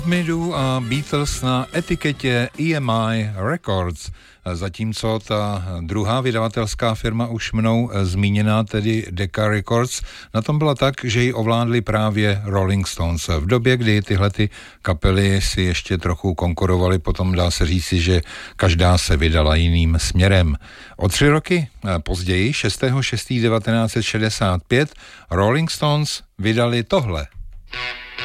Midu a Beatles na etiketě EMI Records, zatímco ta druhá vydavatelská firma už mnou zmíněná, tedy Decca Records, na tom byla tak, že ji ovládli právě Rolling Stones. V době, kdy tyhle ty kapely si ještě trochu konkurovaly, potom dá se říci, že každá se vydala jiným směrem. O 3 roky později, 6.6.1965, Rolling Stones vydali tohle.